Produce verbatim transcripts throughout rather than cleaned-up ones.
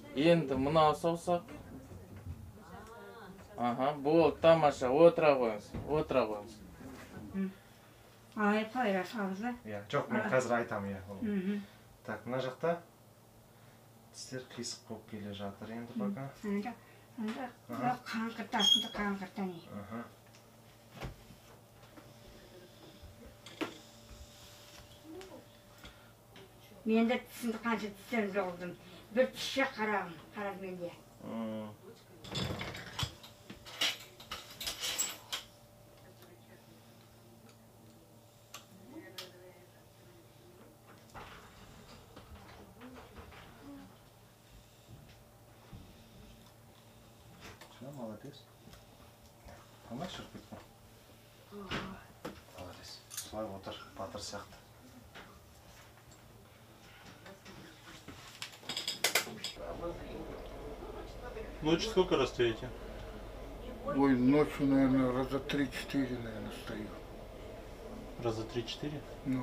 Енді мынау саусақ. Ага, болды, тамаша. Отыра қойыңыз. Отыра қойыңыз. Ай, пайра салыңыз да? Иә, жоқ, мен қазір айтамын, иә. Так, мына жақта тістер қисық болып келе жатыр енді пока. Қаңқыртасында қаңқыртан ей. Мен де тісімді қанша тістерім жоғылдым. Bir tişe karağım, karakmeliye. Hmm. Все, молодец. Tamam, шығып кеткен. Молодец. Солай отыр, батыр сияқты. Ночью сколько раз стоите? Ой, ночью, наверное, раза три-четыре, наверное, стою. Раза три-четыре? Ну.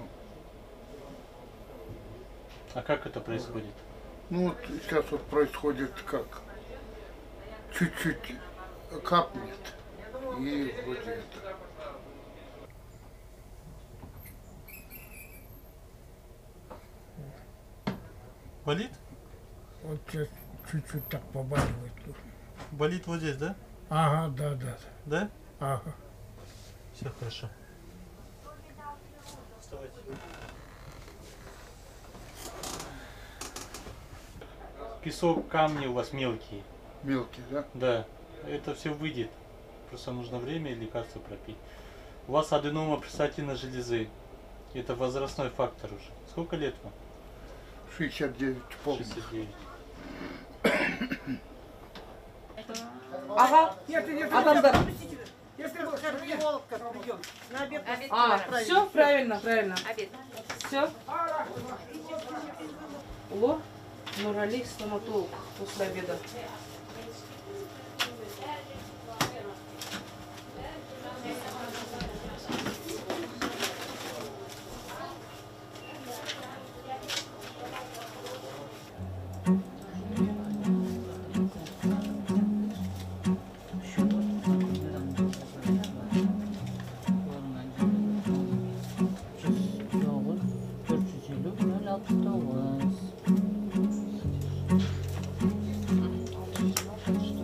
А как это происходит? Ну вот сейчас вот происходит как? Чуть-чуть капнет. И вроде это. Болит? Вот сейчас чуть-чуть так побаливает. Болит вот здесь, да? Ага, да, да. Да? Ага. Все хорошо. Вставайте. Песок, камни у вас мелкие. Мелкие, да? Да. Это все выйдет. Просто нужно время и лекарства пропить. У вас аденома предстательной железы. Это возрастной фактор уже. Сколько лет вам? шестьдесят девять полных. шестьдесят девять. Ага, адамдар. А, все правильно, правильно. Все. Лор, Нурали, стоматолог после обеда.